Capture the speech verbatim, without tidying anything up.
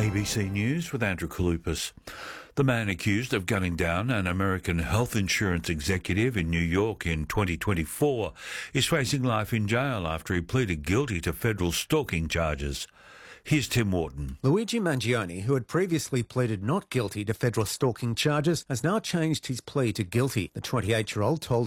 A B C News with Andrew Kalupas. The man accused of gunning down an American health insurance executive in New York in twenty twenty-four is facing life in jail after he pleaded guilty to federal stalking charges. Here's Tim Wharton. Luigi Mangione, who had previously pleaded not guilty to federal stalking charges, has now changed his plea to guilty. The twenty-eight-year-old told